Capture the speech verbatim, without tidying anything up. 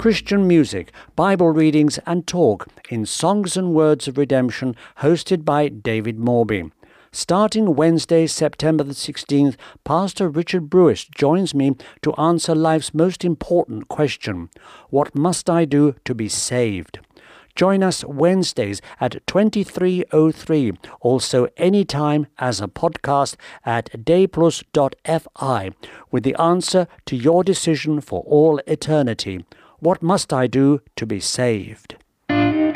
Christian music, Bible readings and talk in Songs and Words of Redemption, hosted by David Morby. Starting Wednesday, September the sixteenth, Pastor Richard Brewis joins me to answer life's most important question: what must I do to be saved? Join us Wednesdays at twenty-three oh three, also anytime as a podcast at dayplus dot f i, with the answer to your decision for all eternity. What must I do to be saved?